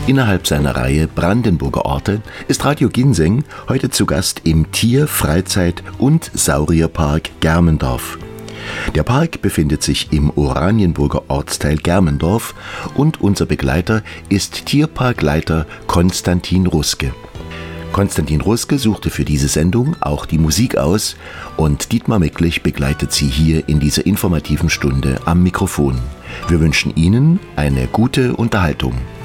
Innerhalb seiner Reihe Brandenburger Orte ist Radio Ginseng heute zu Gast im Tier-, Freizeit- und Saurierpark Germendorf. Der Park befindet sich im Oranienburger Ortsteil Germendorf und unser Begleiter ist Tierparkleiter Konstantin Ruske. Konstantin Ruske suchte für diese Sendung auch die Musik aus und Dietmar Mecklich begleitet Sie hier in dieser informativen Stunde am Mikrofon. Wir wünschen Ihnen eine gute Unterhaltung.